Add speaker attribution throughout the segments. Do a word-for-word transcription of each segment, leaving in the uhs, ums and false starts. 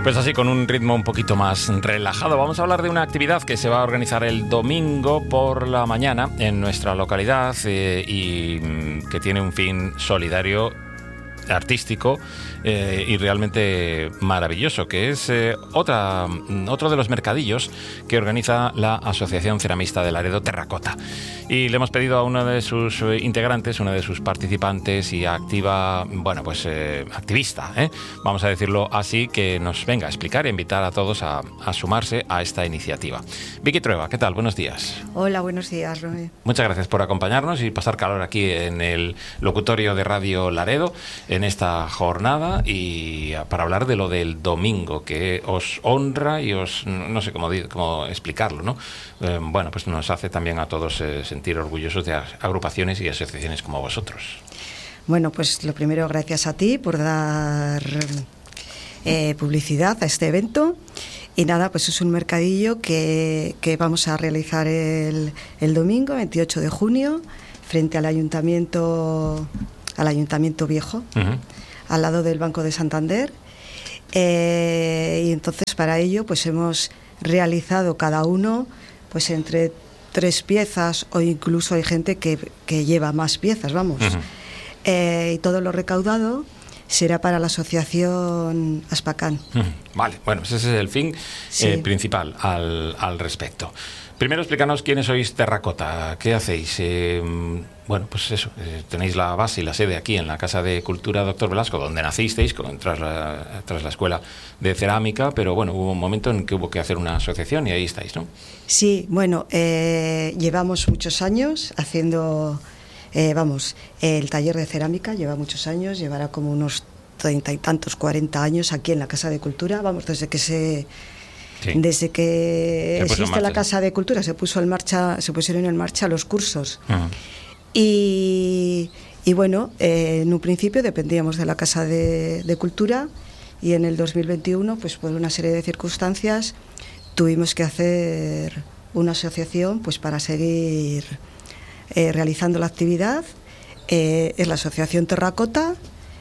Speaker 1: Pues así, con un ritmo un poquito más relajado, vamos a hablar de una actividad que se va a organizar el domingo por la mañana en nuestra localidad eh, y mm, que tiene un fin solidario, artístico eh, y realmente maravilloso, que es eh, otra, otro de los mercadillos que organiza la Asociación Ceramista de Laredo, Terracota. Y le hemos pedido a uno de sus integrantes, una de sus participantes y activa, bueno, pues eh, activista, ¿eh? vamos a decirlo así, que nos venga a explicar e invitar a todos a, a sumarse a esta iniciativa. Vicky Trueba, ¿qué tal? Buenos días.
Speaker 2: Hola, buenos días, Romy.
Speaker 1: Muchas gracias por acompañarnos y pasar calor aquí en el locutorio de Radio Laredo en esta jornada y para hablar de lo del domingo, que os honra y os, no sé cómo, cómo explicarlo, ¿no? Eh, bueno, pues nos hace también a todos eh, sentir orgullosos de agrupaciones y asociaciones como vosotros.
Speaker 2: Bueno, pues lo primero, gracias a ti por dar eh, publicidad a este evento. Y nada, pues es un mercadillo que, que vamos a realizar el, el domingo, veintiocho de junio, frente al ayuntamiento, al ayuntamiento viejo, uh-huh. al lado del Banco de Santander. Eh, y entonces para ello pues hemos realizado cada uno pues entre tres piezas, o incluso hay gente que, que lleva más piezas, vamos. Uh-huh. Eh, y todo lo recaudado será para la asociación Aspacán. Uh-huh.
Speaker 1: Vale, bueno, ese es el fin sí. eh, principal al, al respecto. Primero, explícanos quiénes sois Terracota, ¿qué hacéis? Eh, bueno, pues eso, eh, tenéis la base y la sede aquí en la Casa de Cultura Doctor Velasco, donde nacisteis, con, tras, la, tras la Escuela de Cerámica, pero bueno, hubo un momento en que hubo que hacer una asociación y ahí estáis, ¿no?
Speaker 2: Sí, bueno, eh, llevamos muchos años haciendo, eh, vamos, el taller de cerámica lleva muchos años, llevará como unos treinta y tantos, cuarenta años aquí en la Casa de Cultura, vamos, desde que se... Sí. Desde que existe la Casa de Cultura se puso en marcha, se pusieron en marcha los cursos. Uh-huh. y, y bueno, eh, en un principio dependíamos de la Casa de, de Cultura y en el dos mil veintiuno, pues por una serie de circunstancias, tuvimos que hacer una asociación pues para seguir eh, realizando la actividad. Eh, es la Asociación Terracota.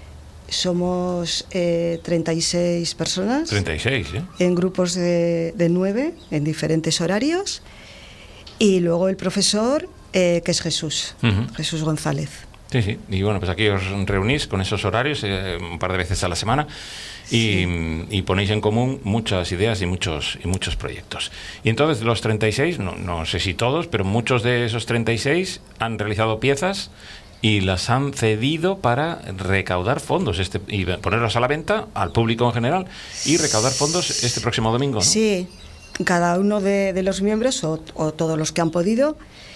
Speaker 2: Somos eh, treinta y seis personas.
Speaker 1: treinta y seis, ¿eh?
Speaker 2: En grupos de, de nueve, en diferentes horarios. Y luego el profesor, eh, que es Jesús, uh-huh. Jesús González.
Speaker 1: Sí, sí. Y bueno, pues aquí os reunís con esos horarios eh, un par de veces a la semana y, sí. y ponéis en común muchas ideas y muchos y muchos proyectos. Y entonces, de los treinta y seis, no, no sé si todos, pero muchos de esos treinta y seis han realizado piezas y las han cedido para recaudar fondos este, y ponerlas a la venta al público en general y recaudar fondos este próximo domingo, ¿no?
Speaker 2: Sí, cada uno de, de los miembros o, o todos los que han podido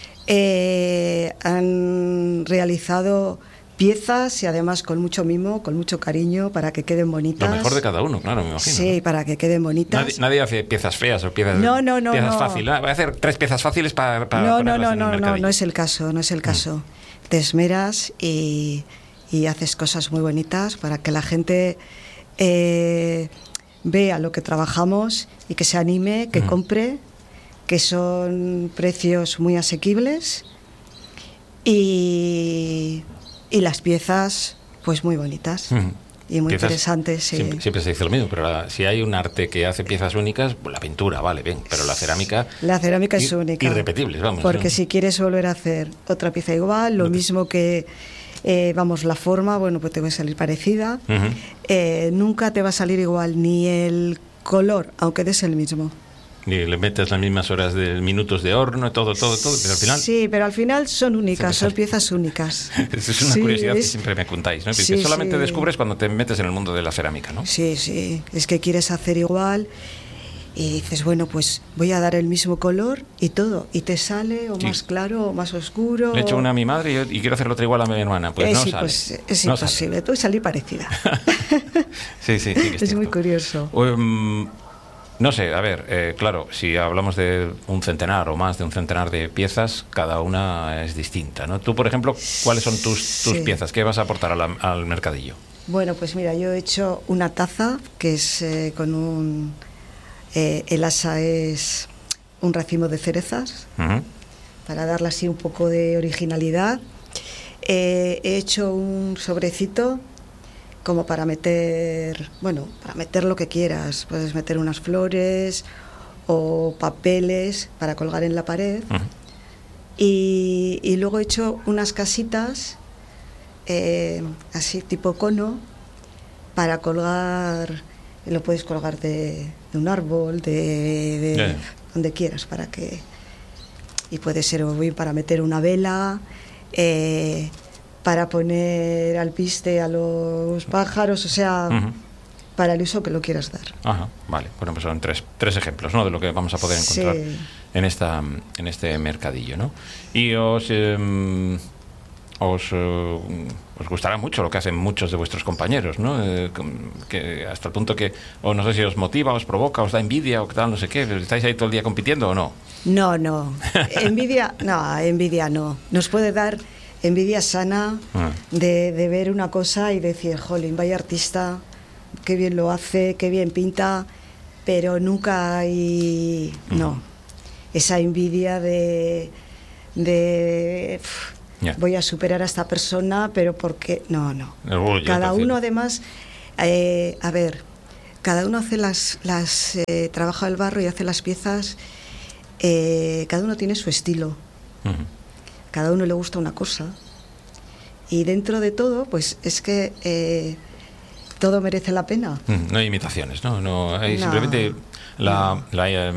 Speaker 2: eh, han realizado piezas y además con mucho mimo, con mucho cariño para que queden bonitas.
Speaker 1: Lo mejor de cada uno, claro, me imagino.
Speaker 2: Sí, para que queden bonitas.
Speaker 1: Nadie, nadie hace piezas feas o piezas,
Speaker 2: no, no, no,
Speaker 1: piezas
Speaker 2: no.
Speaker 1: fáciles. Voy a hacer tres piezas fáciles para, para
Speaker 2: no,
Speaker 1: ponerlas
Speaker 2: no, no,
Speaker 1: en el
Speaker 2: no,
Speaker 1: mercadillo.
Speaker 2: No, no es el caso, no es el caso. Mm. Te esmeras y, y haces cosas muy bonitas para que la gente eh, vea lo que trabajamos y que se anime, que mm. compre, que son precios muy asequibles y, y las piezas pues muy bonitas. Mm. Y muy piezas, interesantes, sí.
Speaker 1: Siempre, siempre se dice lo mismo, pero la, si hay un arte que hace piezas únicas, pues la pintura, vale, bien, pero la cerámica...
Speaker 2: La cerámica es
Speaker 1: ir,
Speaker 2: única.
Speaker 1: Irrepetibles, vamos.
Speaker 2: Porque
Speaker 1: ¿no?
Speaker 2: si quieres volver a hacer otra pieza igual, lo no mismo que, eh, vamos, la forma, bueno, pues te va a salir parecida. Uh-huh. Eh, nunca te va a salir igual, ni el color, aunque des el mismo.
Speaker 1: Ni le metes las mismas horas de minutos de horno, todo, todo, todo, pero al final...
Speaker 2: Sí, pero al final son únicas, son piezas únicas.
Speaker 1: Es una sí, curiosidad es... que siempre me contáis, ¿no? Porque
Speaker 2: sí,
Speaker 1: solamente
Speaker 2: sí.
Speaker 1: descubres cuando te metes en el mundo de la cerámica, ¿no?
Speaker 2: Sí, sí, es que quieres hacer igual y dices, bueno, pues voy a dar el mismo color y todo, y te sale o sí. más claro o más oscuro.
Speaker 1: Le he hecho una a mi madre y, yo, y quiero hacerlo otra igual a mi hermana, pues
Speaker 2: eh,
Speaker 1: no
Speaker 2: sí,
Speaker 1: sale.
Speaker 2: Pues es
Speaker 1: no
Speaker 2: imposible, tú salir parecida.
Speaker 1: sí, sí, sí. Que es
Speaker 2: es muy curioso.
Speaker 1: Um, No sé, a ver, eh, claro, si hablamos de un centenar o más de un centenar de piezas, cada una es distinta, ¿no? Tú, por ejemplo, ¿cuáles son tus, tus sí. piezas? ¿Qué vas a aportar a la, al mercadillo?
Speaker 2: Bueno, pues mira, yo he hecho una taza que es eh, con un... Eh, el asa es un racimo de cerezas, uh-huh. para darle así un poco de originalidad. Eh, he hecho un sobrecito como para meter, bueno, para meter lo que quieras. Puedes meter unas flores o papeles para colgar en la pared. Uh-huh. y, y luego he hecho unas casitas eh, así tipo cono para colgar. Lo puedes colgar de, de un árbol, de, de yeah. donde quieras, para que, y puede ser bien para meter una vela, eh, para poner alpiste a los pájaros, o sea, uh-huh. para el uso que lo quieras dar.
Speaker 1: Ajá, vale. Bueno, pues son tres, tres ejemplos, ¿no?, de lo que vamos a poder encontrar sí. en esta en este mercadillo, ¿no? Y os eh, os eh, os gustará mucho lo que hacen muchos de vuestros compañeros, ¿no? Eh, que hasta el punto que, o no sé si os motiva, os provoca, os da envidia o tal, no sé qué. ¿Estáis ahí todo el día compitiendo o no?
Speaker 2: No, no. Envidia, no, envidia no. Nos puede dar envidia sana ah. de, de ver una cosa y decir, jolín, vaya artista, qué bien lo hace, qué bien pinta, pero nunca hay, uh-huh. no, esa envidia de, de pff, yeah. voy a superar a esta persona, pero porque, no, no. Uy, cada uno además, eh, a ver, cada uno hace las, las eh, trabaja el barro y hace las piezas, eh, cada uno tiene su estilo. Uh-huh. Cada uno le gusta una cosa y dentro de todo, pues es que eh, todo merece la pena.
Speaker 1: No hay imitaciones, ¿no? No hay no, simplemente la, no. la